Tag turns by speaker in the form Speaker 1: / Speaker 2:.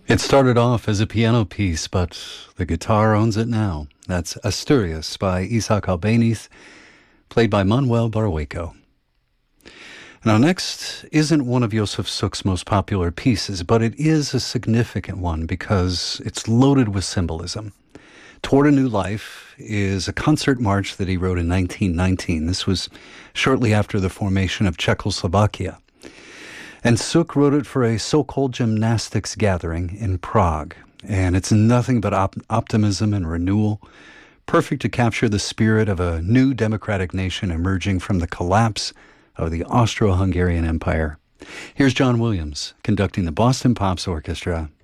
Speaker 1: It started off as a piano piece, but the guitar owns it now. That's Asturias by Isaac Albeniz, played by Manuel Barrueco. Now, next isn't one of Josef Suk's most popular pieces, but it is a significant one because it's loaded with symbolism. Toward a New Life is a concert march that he wrote in 1919. This was shortly after the formation of Czechoslovakia. And Suk wrote it for a so-called gymnastics gathering in Prague. And it's nothing but optimism and renewal, perfect to capture the spirit of a new democratic nation emerging from the collapse of the Austro-Hungarian Empire. Here's John Williams conducting the Boston Pops Orchestra